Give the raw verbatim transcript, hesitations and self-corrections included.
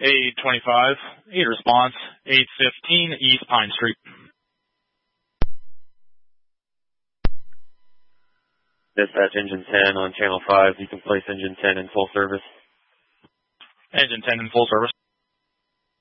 eight twenty-five, eight response, eight fifteen East Pine Street. Dispatch engine ten on channel five. You can place engine ten in full service. Engine ten in full service.